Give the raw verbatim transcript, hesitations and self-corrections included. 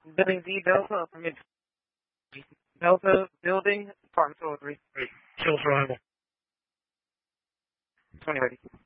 Building D Delta, permit Delta building, apartment two oh three. Kill survival. twenty ready.